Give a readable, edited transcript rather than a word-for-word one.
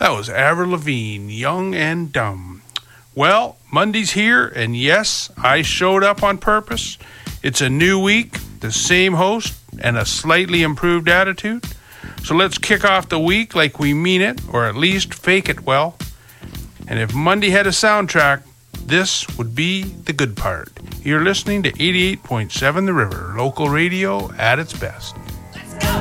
That was Avril Lavigne, Young and Dumb. Well, Monday's here, and yes, I showed up on purpose. It's a new week, the same host, and a slightly improved attitude. So let's kick off the week like we mean it, or at least fake it well. And if Monday had a soundtrack, this would be the good part. You're listening to 88.7 The River, local radio at its best.